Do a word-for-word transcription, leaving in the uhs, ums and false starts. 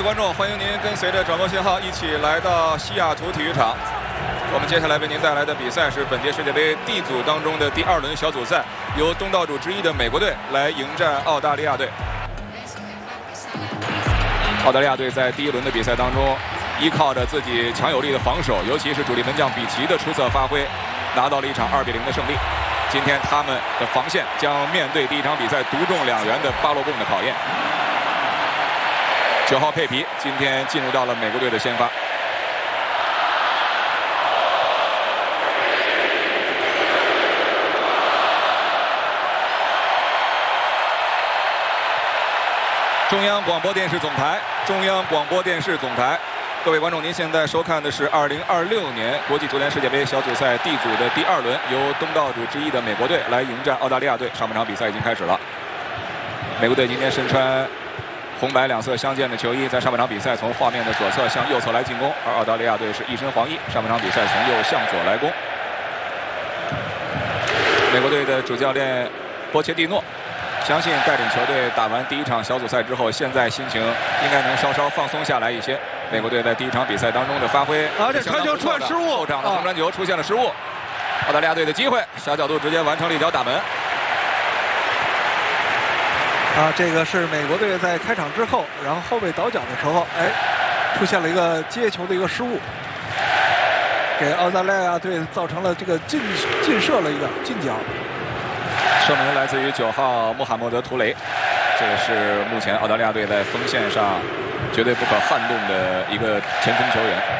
观众，欢迎您跟随着转播信号一起来到西雅图体育场。我们接下来为您带来的比赛是本届世界杯 D 组当中的第二轮小组赛，由东道主之一的美国队来迎战澳大利亚队。澳大利亚队在第一轮的比赛当中，依靠着自己强有力的防守，尤其是主力门将比奇的出色发挥，拿到了一场二比零的胜利。今天他们的防线将面对第一场比赛独中两元的巴洛贡的考验。九号佩皮今天进入到了美国队的先发。中央广播电视总台，中央广播电视总台，各位观众，您现在收看的是二零二六年国际足联世界杯小组赛 D 组的第二轮，由东道主之一的美国队来迎战澳大利亚队。上半场比赛已经开始了。美国队今天身穿红白两色相间的球衣，在上半场比赛从画面的左侧向右侧来进攻，而澳大利亚队是一身黄衣，上半场比赛从右向左来攻。美国队的主教练波切蒂诺相信带领球队打完第一场小组赛之后，现在心情应该能稍稍放松下来一些。美国队在第一场比赛当中的发挥， 啊，这传球出现失误， 后场的横传球出现了失误，澳大利亚队的机会，小角度直接完成了一脚打门。 啊，这个是美国队在开场之后，然后后卫倒脚的时候，哎，出现了一个接球的一个失误，给澳大利亚队造成了这个进进射了一个进角。 射门来自于九号穆罕默德·图雷，这个是目前澳大利亚队在锋线上绝对不可撼动的一个前锋球员。